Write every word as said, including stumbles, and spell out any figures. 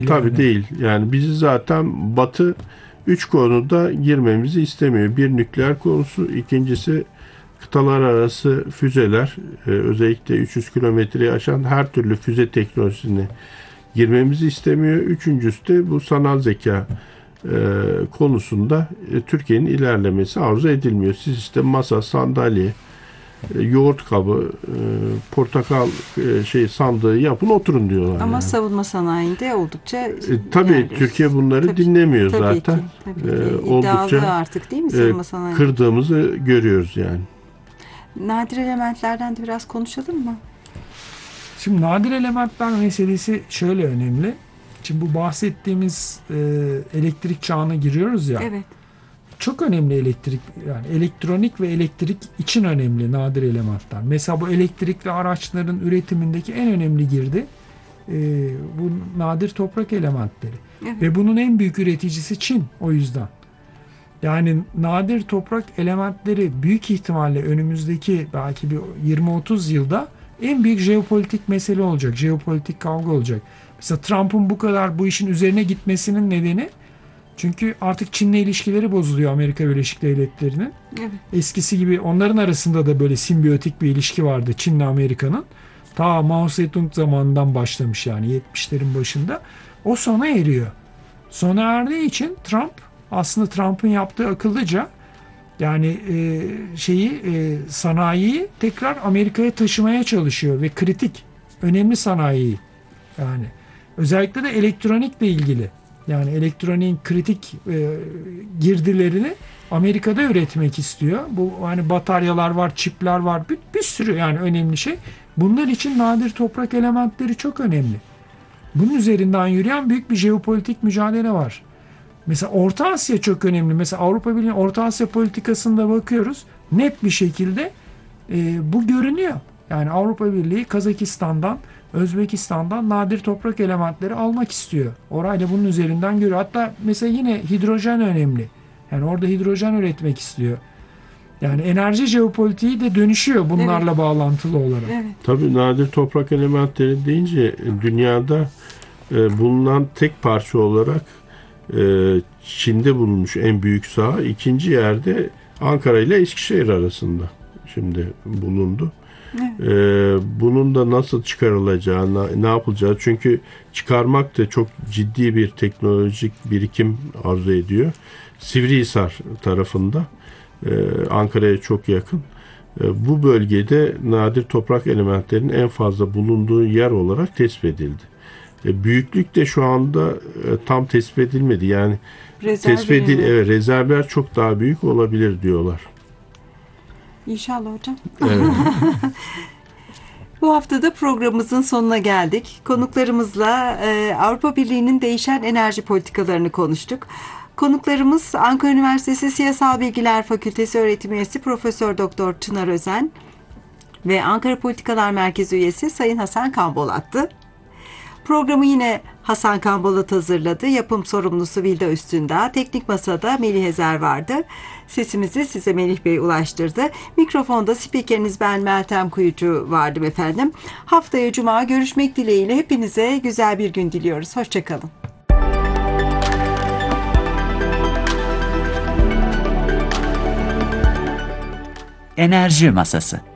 Tabii Yani değil. Yani bizi zaten Batı üç konuda girmemizi istemiyor. Bir, nükleer konusu. İkincisi, kıtalar arası füzeler. Ee, özellikle üç yüz kilometreyi aşan her türlü füze teknolojisine girmemizi istemiyor. Üçüncüsü de bu sanal zeka e, konusunda e, Türkiye'nin ilerlemesi arzu edilmiyor. Siz işte masa, sandalye, e, yoğurt kabı, e, portakal e, şey sandığı yapın, oturun diyorlar Ama yani. savunma sanayinde oldukça E, tabii ilerliyoruz. Türkiye bunları Tabii- dinlemiyor tabii zaten. Ki, tabii ki. E, İddialı oldukça artık değil mi e, savunma sanayinde? kırdığımızı görüyoruz yani. Nadir elementlerden de biraz konuşalım mı? şimdi nadir elementler meselesi şöyle önemli. Şimdi bu bahsettiğimiz e, elektrik çağına giriyoruz ya. Evet. Çok önemli elektrik, yani elektronik ve elektrik için önemli nadir elementler. Mesela bu elektrikli araçların üretimindeki en önemli girdi e, bu nadir toprak elementleri. Evet. Ve bunun en büyük üreticisi Çin o yüzden. Yani nadir toprak elementleri büyük ihtimalle önümüzdeki belki bir yirmi otuz yılda en büyük jeopolitik mesele olacak. Jeopolitik kavga olacak. Mesela Trump'ın bu kadar bu işin üzerine gitmesinin nedeni, çünkü artık Çin'le ilişkileri bozuluyor Amerika Birleşik Devletleri'nin. Evet. Eskisi gibi onların arasında da böyle simbiyotik bir ilişki vardı Çin'le Amerika'nın. Ta Mao Zedong zamanından başlamış, yani yetmişlerin başında. O sona eriyor. Sona erdiği için Trump, aslında Trump'ın yaptığı akıllıca, yani e, şeyi e, sanayiyi tekrar Amerika'ya taşımaya çalışıyor ve kritik, önemli sanayiyi, yani özellikle de elektronikle ilgili, yani elektroniğin kritik e, girdilerini Amerika'da üretmek istiyor. Bu hani bataryalar var, çipler var, bir, bir sürü yani önemli şey. Bunlar için nadir toprak elementleri çok önemli. Bunun üzerinden yürüyen büyük bir jeopolitik mücadele var. Mesela Orta Asya çok önemli. Mesela Avrupa Birliği Orta Asya politikasında bakıyoruz. Net bir şekilde e, bu görünüyor. Yani Avrupa Birliği Kazakistan'dan, Özbekistan'dan nadir toprak elementleri almak istiyor. Orayla bunun üzerinden görüyor. Hatta mesela yine hidrojen önemli. Yani orada hidrojen üretmek istiyor. Yani enerji jeopolitiği de dönüşüyor bunlarla Evet. bağlantılı olarak. Evet. Tabii nadir toprak elementleri deyince dünyada e, bulunan tek parça olarak e, Çin'de bulunmuş en büyük saha. İkinci yerde Ankara ile Eskişehir arasında şimdi bulundu. Evet. E, bunun da nasıl çıkarılacağı, na- ne yapılacağı, çünkü çıkarmak da çok ciddi bir teknolojik birikim arzu ediyor. Sivrihisar tarafında, e, Ankara'ya çok yakın. E, Bu bölgede nadir toprak elementlerinin en fazla bulunduğu yer olarak tespit edildi. E, Büyüklük de şu anda e, tam tespit edilmedi. Yani Rezerv tespit edil, verilmiyor. evet, rezervler çok daha büyük olabilir diyorlar. İnşallah hocam. Evet. Bu haftada programımızın sonuna geldik. Konuklarımızla e, Avrupa Birliği'nin değişen enerji politikalarını konuştuk. Konuklarımız Ankara Üniversitesi Siyasal Bilgiler Fakültesi öğretim üyesi Profesör Doktor Çınar Özen ve Ankara Politikalar Merkezi üyesi Sayın Hasan Kambolat'tı. Programı yine Hasan Kambolat hazırladı. Yapım sorumlusu Vilda Üstündağ. Teknik masada Melih Ezer vardı. Sesimizi size Melih Bey ulaştırdı. Mikrofonda spikeriniz ben Meltem Kuyucu vardım efendim. Haftaya Cuma görüşmek dileğiyle hepinize güzel bir gün diliyoruz. Hoşçakalın. Enerji Masası.